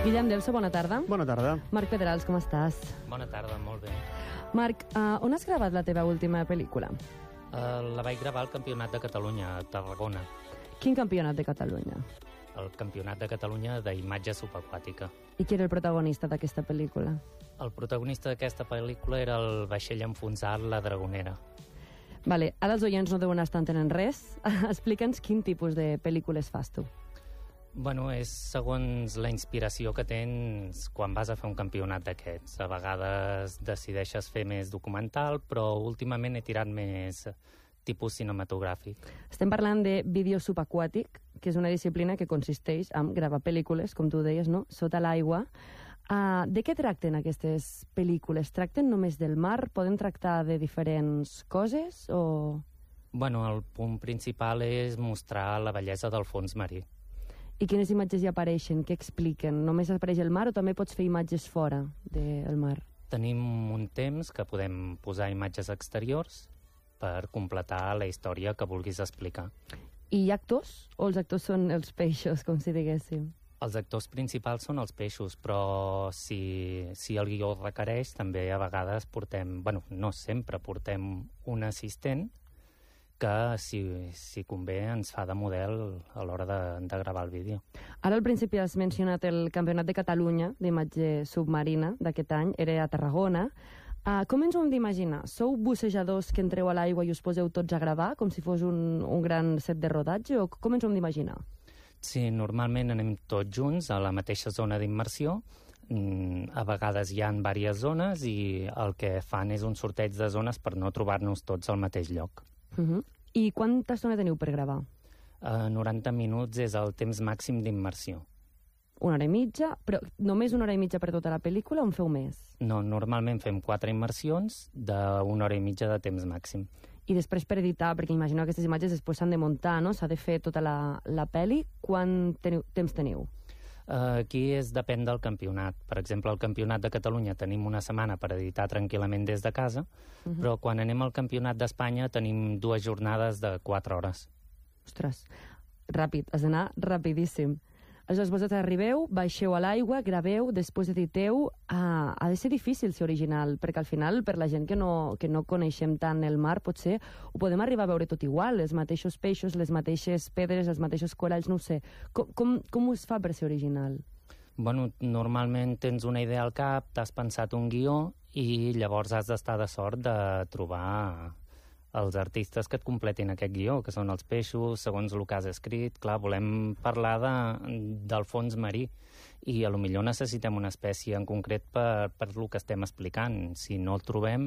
Guillem Delso, bona tarda. Bona tarda. Marc Pedrals, com estàs? Bona tarda, molt bé. Marc, on has gravat la teva última pel·lícula? La vaig gravar al Campionat de Catalunya, a Tarragona. Quin campionat de Catalunya? El Campionat de Catalunya d'imatge subaquàtica. I qui era el protagonista d'aquesta pel·lícula? El protagonista d'aquesta pel·lícula era el vaixell enfonsat La Dragonera. Vale, ara els oients no deuen estar entenent res. Explica'ns quin tipus de pel·lícules fas tu. Bueno, és segons la inspiració que tens quan vas a fer un campionat d'aquests. A vegades decideixes fer més documental, però últimament he tirat més tipus cinematogràfic. Estem parlant de vídeo subaquàtic, que és una disciplina que consisteix en gravar pel·lícules, com tu deies, no? Sota l'aigua. De què tracten aquestes pel·lícules? Tracten només del mar? Poden tractar de diferents coses? O... Bueno, el punt principal és mostrar la bellesa del fons marí. I quines imatges hi apareixen? Què expliquen? Només apareix el mar o també pots fer imatges fora del mar? Tenim un temps que podem posar imatges exteriors per completar la història que vulguis explicar. I hi ha actors? O els actors són els peixos, com si diguéssim? Els actors principals són els peixos, però si el guió ho requereix, també a vegades portem, bueno, no sempre portem un assistent que, si convé, ens fa de model a l'hora de gravar el vídeo. Ara al principi has mencionat el Campionat de Catalunya d'imatge submarina d'aquest any, era a Tarragona. Com ens ho hem d'imaginar? Sou bussejadors que entreu a l'aigua i us poseu tots a gravar, com si fos un gran set de rodatge, o com ens ho hem d'imaginar? Sí, normalment anem tots junts a la mateixa zona d'immersió. A vegades hi ha diverses zones i el que fan és un sorteig de zones per no trobar-nos tots al mateix lloc. I quanta estona teniu per gravar? 90 minuts és el temps màxim d'immersió. Una hora i mitja? Però només una hora i mitja per tota la pel·lícula o en feu més? No, normalment fem 4 immersions d'una hora i mitja de temps màxim. I després per editar, perquè imagino que aquestes imatges després s'han de muntar, no? S'ha de fer tota la pel·li. Quant temps teniu? Aquí depèn del campionat. Per exemple, al Campionat de Catalunya tenim una setmana per editar tranquil·lament des de casa, però quan anem al Campionat d'Espanya tenim 2 jornades de 4 hores. Ostres, ràpid, has d'anar rapidíssim. Aleshores, vosaltres arribeu, baixeu a l'aigua, graveu, després editeu. Ha de ser difícil ser original, perquè al final, per la gent que no coneixem tant el mar, potser ho podem arribar a veure tot igual, els mateixos peixos, les mateixes pedres, els mateixos coralls, no ho sé. Com es fa per ser original? Bueno, normalment tens una idea al cap, t'has pensat un guió i llavors has d'estar de sort de trobar els artistes que et completin aquest guió, que són els peixos, segons el que has escrit. Clar, volem parlar del fons marí i a lo millor necessitem una espècie en concret per el que estem explicant. Si no el trobem,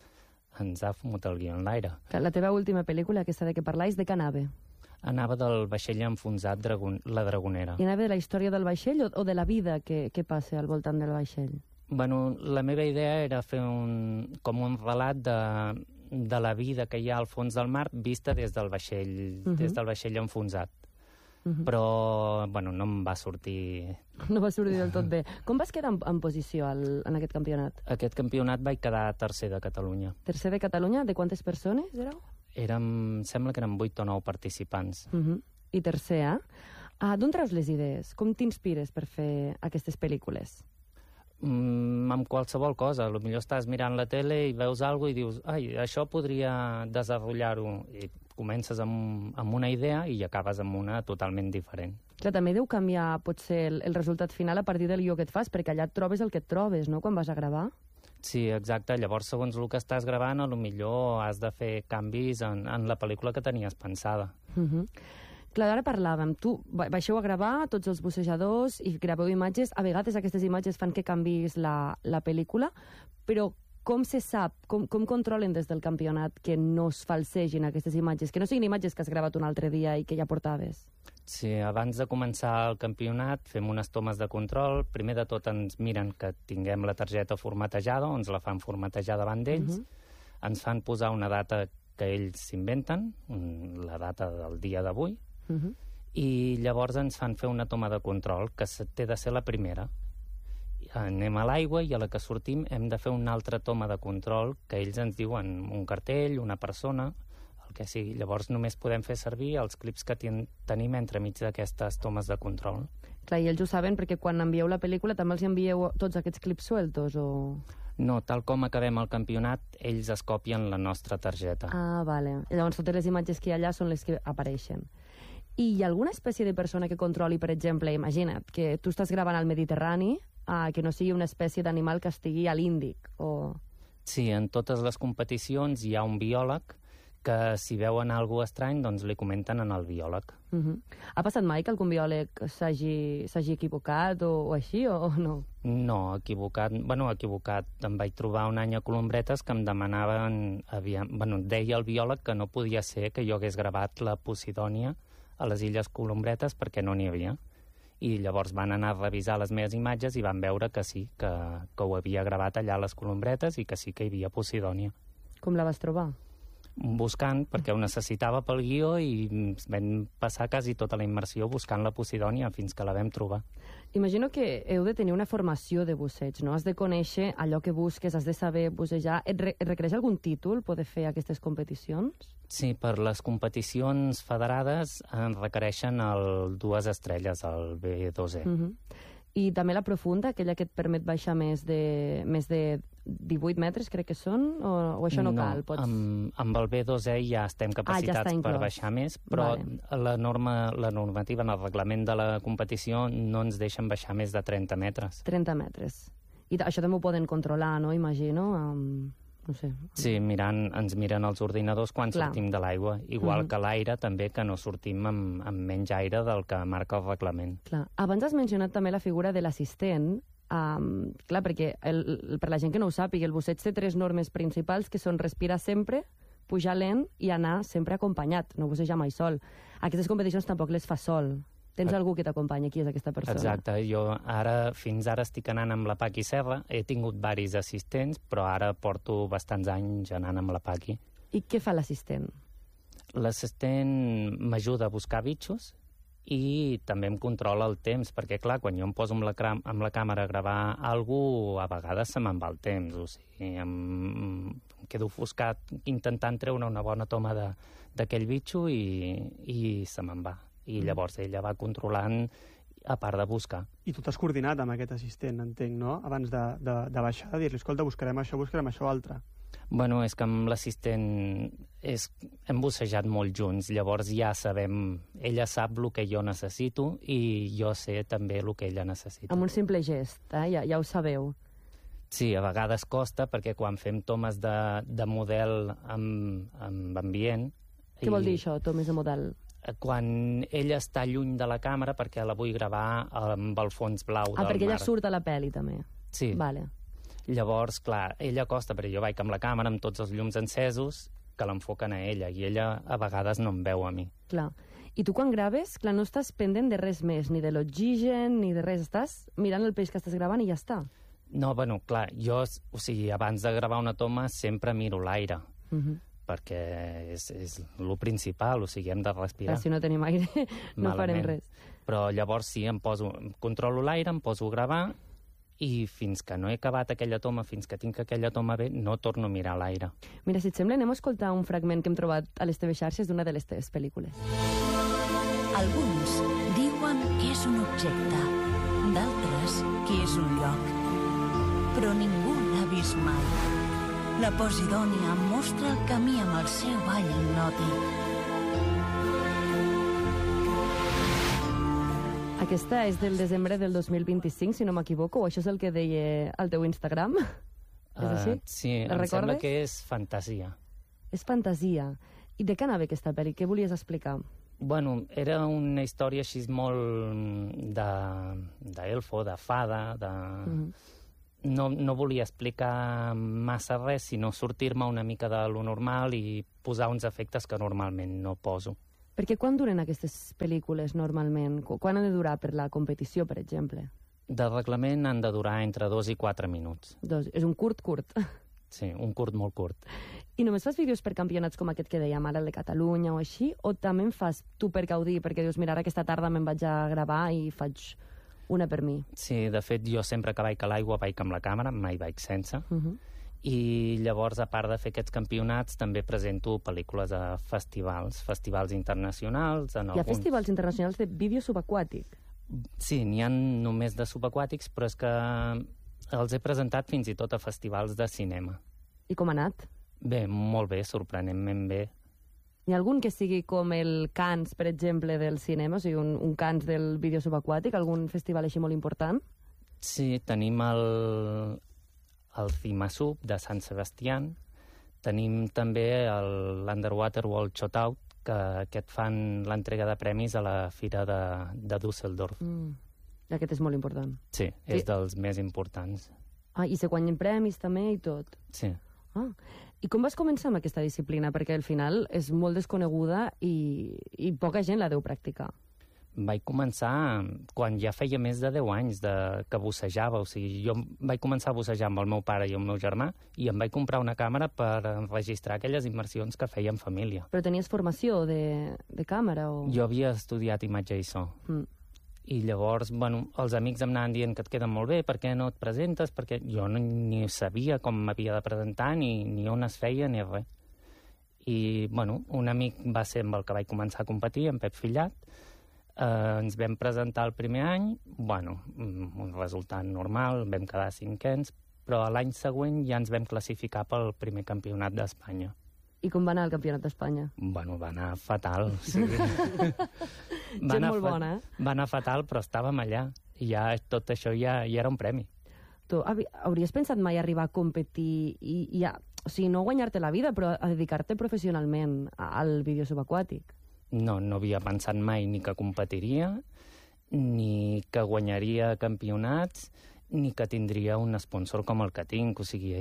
ens ha fumut el guió en l'aire. La teva última pel·lícula, aquesta de què parlàs, de què anava? Anava del vaixell enfonsat La Dragonera. I anava de la història del vaixell o de la vida que passa al voltant del vaixell? Bueno, la meva idea era fer com un relat de la vida que hi ha al fons del mar vista des del vaixell enfonsat. Però, bueno, no em va sortir... No va sortir del tot bé. Com vas quedar en posició en aquest campionat? Aquest campionat vaig quedar tercer de Catalunya. Tercer de Catalunya? De quantes persones éreu? Sembla que eren 8 o 9 participants. I tercer, d'on treus les idees? Com t'inspires per fer aquestes pel·lícules? Amb qualsevol cosa. Potser estàs mirant la tele i veus alguna cosa i dius, ai, això podria desenvolupar-ho, i comences amb una idea i acabes amb una totalment diferent. Clar, també deu canviar potser el resultat final a partir del guió que et fas, perquè allà et trobes el que et trobes, no?, quan vas a gravar. Sí, exacte. Llavors, segons el que estàs gravant, potser has de fer canvis en la pel·lícula que tenies pensada. Clar, ara parlàvem, tu baixeu a gravar, tots els bussejadors, i graveu imatges. A vegades aquestes imatges fan que canvis la pel·lícula, però com se sap, com controlen des del campionat que no es falsegin aquestes imatges, que no siguin imatges que has gravat un altre dia i que ja portaves? Sí, abans de començar el campionat fem unes tomes de control. Primer de tot ens miren que tinguem la targeta formatejada, o ens la fan formatejar davant d'ells. Ens fan posar una data que ells s'inventen, la data del dia d'avui, i llavors ens fan fer una toma de control que té de ser la primera. Anem a l'aigua i a la que sortim hem de fer una altra toma de control que ells ens diuen un cartell, una persona, el que sigui. Llavors només podem fer servir els clips que tenim entremig d'aquestes tomes de control. Clar, i ells ho saben perquè quan envieu la pel·lícula també els envieu tots aquests clips sueltos o... No, tal com acabem el campionat, ells es copien la nostra targeta. Ah, vale. I llavors totes les imatges que hi ha allà són les que apareixen. I hi ha alguna espècie de persona que controli, per exemple, imagina't, que tu estàs gravant al Mediterrani, que no sigui una espècie d'animal que estigui a l'Índic, o... Sí, en totes les competicions hi ha un biòleg que si veuen alguna estrany, doncs li comenten al biòleg. Ha passat mai que algun biòleg s'hagi equivocat o així, o no? No, equivocat. Em vaig trobar un any a Colombretes que em demanaven... deia el biòleg que no podia ser que jo hagués gravat la Posidònia a les Illes Colombretes perquè no n'hi havia. I llavors van anar a revisar les meves imatges i van veure que sí, que ho havia gravat allà a les Colombretes i que sí que hi havia Posidònia. Com la vas trobar? Buscant, perquè ho necessitava pel guió i vam passar quasi tota la immersió buscant la Posidònia fins que la vam trobar. Imagino que heu de tenir una formació de busseig, no? Has de conèixer allò que busques, has de saber bussejar. Et requereix algun títol poder fer aquestes competicions? Sí, per les competicions federades requereixen 2 estrelles, el B2E. I també la profunda, aquella que et permet baixar més de 18 metres, crec que són, o això no cal? Pots... amb el B2E ja estem capacitats per baixar més, però la normativa en el reglament de la competició no ens deixen baixar més de 30 metres. 30 metres. I això també ho poden controlar, no? Imagino, no sé. Sí, ens miren els ordinadors quan sortim de l'aigua, igual que l'aire també, que no sortim amb menys aire del que marca el reglament. Clar. Abans has mencionat també la figura de l'assistent. Clar, perquè per la gent que no ho sàpiga, el busseig té 3 normes principals, que són respirar sempre, pujar lent i anar sempre acompanyat, no bussejar mai sol. Aquestes competicions tampoc les fa sol. Tens algú que t'acompanyi? Qui és aquesta persona? Exacte. Jo fins ara estic anant amb la Paqui Serra. He tingut varis assistents, però ara porto bastants anys anant amb la Paqui. I què fa l'assistent? L'assistent m'ajuda a buscar bitxos i també em controla el temps, perquè, clar, quan jo em poso amb la càmera a gravar alguna cosa, a vegades se me'n va el temps. O sigui, em quedo ofuscat intentant treure una bona toma d'aquell bitxo i se me'n va. I llavors ella va controlant a part de buscar. I tu t'has coordinat amb aquest assistent, entenc, no? Abans de baixar, dir-li, escolta, buscarem això altre. Bueno, és que amb l'assistent hem bussejat molt junts, llavors ja sabem, ella sap el que jo necessito i jo sé també el que ella necessita. Amb un simple gest, ja ho sabeu. Sí, a vegades costa, perquè quan fem tomes de model amb ambient... Què vol dir això, tomes de model? Quan ella està lluny de la càmera, perquè la vull gravar amb el fons blau del mar. Perquè ella surt a la pel·li, també. Sí. Vale. Llavors, clar, ella costa, perquè jo vaig amb la càmera amb tots els llums encesos que l'enfoquen a ella, i ella a vegades no em veu a mi. Clar. I tu quan graves, clar, no estàs pendent de res més, ni de l'oxigen, ni de res. Estàs mirant el peix que estàs gravant i ja està. No, bueno, clar, jo, abans de gravar una toma sempre miro l'aire. Perquè és el principal, hem de respirar. Si no tenim aire, no farem res. Però llavors sí, controlo l'aire, em poso a gravar, i fins que no he acabat aquella toma, fins que tinc aquella toma bé, no torno a mirar l'aire. Mira, si et sembla, anem a escoltar un fragment que hem trobat a les teves xarxes d'una de les teves pel·lícules. Alguns diuen que és un objecte, d'altres que és un lloc. Però ningú l'ha vist mai. La Posidònia mostra el camí amb el seu ball hipnòtic. Aquesta és del desembre del 2025, si no m'equivoco, o això és el que deia al teu Instagram? És així? Sí, em sembla que és fantasia. És fantasia. I de què anava aquesta pel·li? Què volies explicar? Bueno, era una història així molt d'elfo, de fada, No volia explicar massa res, sinó sortir-me una mica de lo normal i posar uns efectes que normalment no poso. Perquè quan duren aquestes pel·lícules normalment? Quan han de durar per la competició, per exemple? De reglament han de durar entre 2 i 4 minuts. És un curt. Sí, un curt molt curt. I només fas vídeos per campionats com aquest que dèiem ara, el de Catalunya o així, o també en fas tu per gaudir, perquè dius, mira, ara aquesta tarda me'n vaig a gravar i faig una per mi? Sí, de fet, jo sempre que vaig a l'aigua vaig amb la càmera, mai vaig sense. I llavors, a part de fer aquests campionats, també presento pel·lícules a festivals internacionals. Hi ha festivals internacionals de vídeo subaquàtic? Sí, n'hi ha només de subaquàtics, però és que els he presentat fins i tot a festivals de cinema. I com ha anat? Bé, molt bé, sorprenentment bé. Hi ha algun que sigui com el Cannes, per exemple, del cinema, o sigui, un Cannes del vídeo subaquàtic, algun festival així molt important? Sí, tenim el CIMASUB de Sant Sebastián, tenim també l'Underwater World Shootout, que aquest fan l'entrega de premis a la fira de Düsseldorf. Aquest és molt important. Sí, és dels més importants. Ah, i se guanyen premis també i tot. Sí. Ah. I com vas començar amb aquesta disciplina? Perquè al final és molt desconeguda i poca gent la deu practicar. Vaig començar quan ja feia més de 10 anys que bussejava. O sigui, jo vaig començar a bussejar amb el meu pare i el meu germà i em vaig comprar una càmera per enregistrar aquelles immersions que feia en família. Però tenies formació de càmera? O... Jo havia estudiat imatge i so. I llavors, bueno, els amics em anaven dient que et queden molt bé, per què no et presentes? Perquè jo ni sabia com m'havia de presentar, ni on es feia, ni res. I, bueno, un amic va ser amb el que vaig començar a competir, en Pep Fillat. Ens vam presentar el primer any, bueno, un resultat normal, vam quedar 5ens, però l'any següent ja ens vam classificar pel primer campionat d'Espanya. I com va anar el campionat d'Espanya? Bueno, va anar fatal. O sigui... Gent molt bona, eh? Va anar fatal, però estàvem allà. I ja tot això ja era un premi. Tu hauries pensat mai arribar a competir i ja, o sigui, no guanyar-te la vida, però a dedicar-te professionalment al vídeo subaquàtic? No havia pensat mai ni que competiria, ni que guanyaria campionats, ni que tindria un sponsor com el que tinc. O sigui,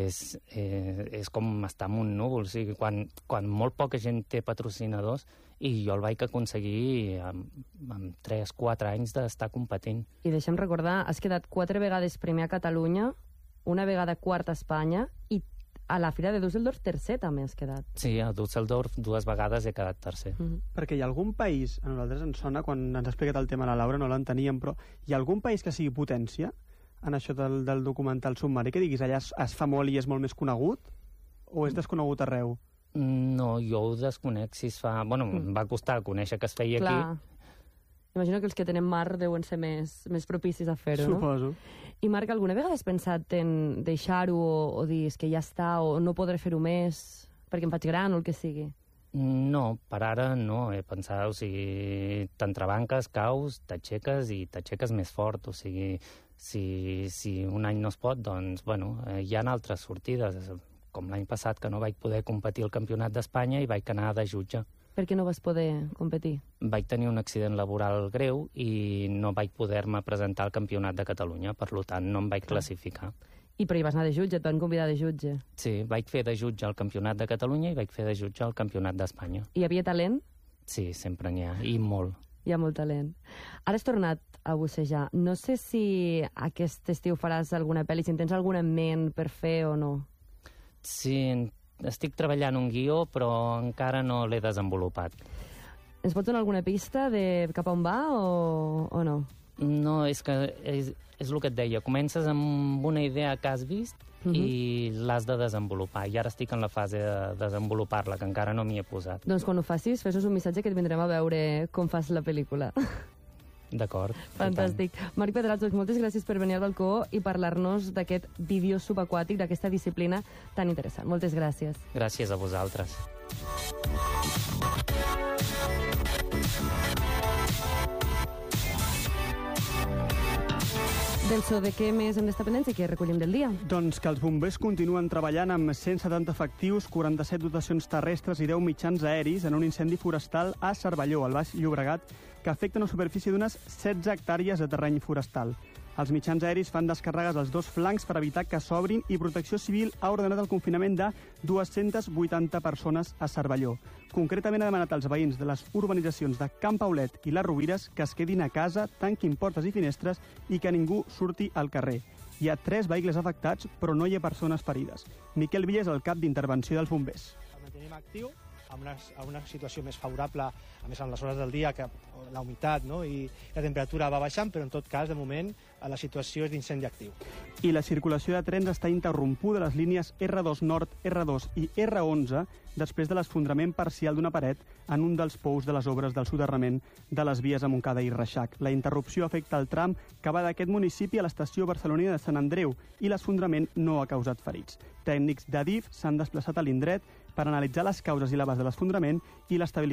és com estar en un núvol. O sigui, quan molt poca gent té patrocinadors, i jo el vaig aconseguir amb 3-4 anys d'estar competint. I deixa'm recordar, has quedat 4 vegades primer a Catalunya, una vegada quart a Espanya, i a la Fira de Düsseldorf tercer també has quedat. Sí, a Düsseldorf 2 vegades he quedat tercer. Perquè hi ha algun país, a nosaltres ens sona, quan ens ha explicat el tema la Laura, no l'enteníem, però hi ha algun país que sigui potència en això del documental submarí, que diguis allà es fa molt i és molt més conegut? O és desconegut arreu? No, jo ho desconec si es fa... Bueno, em va costar conèixer que es feia aquí. Imagino que els que tenen mar deuen ser més propicis a fer-ho, no? Suposo. I Marc, alguna vegada has pensat en deixar-ho o dir que ja està o no podré fer-ho més perquè em faig gran o el que sigui? No, per ara no. He pensat, o sigui, t'entrebanques, caus, t'aixeques i t'aixeques més fort. O sigui, si un any no es pot, doncs, bueno, hi ha altres sortides. Com l'any passat, que no vaig poder competir al Campionat d'Espanya i vaig anar de jutge. Per què no vas poder competir? Vaig tenir un accident laboral greu i no vaig poder-me presentar al Campionat de Catalunya, per tant no em vaig classificar. Però hi vas anar de jutge, et van convidar de jutge. Sí, vaig fer de jutge al Campionat de Catalunya i vaig fer de jutge al Campionat d'Espanya. Hi havia talent? Sí, sempre n'hi ha, i molt. Hi ha molt talent. Ara has tornat a bussejar. No sé si aquest estiu faràs alguna pel·li, si tens alguna en ment per fer o no. Sí, estic treballant un guió, però encara no l'he desenvolupat. Ens pots donar alguna pista de cap on va o no? No, és que és el que et deia. Comences amb una idea que has vist i l'has de desenvolupar. I ara estic en la fase de desenvolupar-la, que encara no m'hi he posat. Doncs quan ho facis, fes-nos un missatge que et vindrem a veure com fas la pel·lícula. D'acord. Fantàstic. Marc Pedralbes, moltes gràcies per venir al balcó i parlar-nos d'aquest vídeo subaquàtic, d'aquesta disciplina tan interessant. Moltes gràcies. Gràcies a vosaltres. Delso, de què més hem d'estar pendents i què recollim del dia? Doncs que els bombers continuen treballant amb 170 efectius, 47 dotacions terrestres i 10 mitjans aeris en un incendi forestal a Cervelló, al Baix Llobregat, que afecta una superfície d'unes 16 hectàrees de terreny forestal. Els mitjans aeris fan descàrregues als dos flancs per evitar que s'obrin i Protecció Civil ha ordenat el confinament de 280 persones a Cervelló. Concretament ha demanat als veïns de les urbanitzacions de Can Paulet i les Rovires que es quedin a casa, tanquin portes i finestres i que ningú surti al carrer. Hi ha 3 vehicles afectats, però no hi ha persones ferides. Miquel Villa és el cap d'intervenció dels bombers. El mantenim actiu, amb una situació més favorable, a més en les hores del dia, que la humitat, no? I la temperatura va baixant, però en tot cas, de moment, la situació és d'incendi actiu. I la circulació de trens està interrompuda a les línies R2 Nord, R2 i R11 després de l'esfondrament parcial d'una paret en un dels pous de les obres del soterrament de les vies a Montcada i Reixac. La interrupció afecta el tram que va d'aquest municipi a l'estació barcelonina de Sant Andreu i l'esfondrament no ha causat ferits. Tècnics d'Adif s'han desplaçat a l'indret per analitzar les causes i l'abast de l'esfondrament i l'estabilitat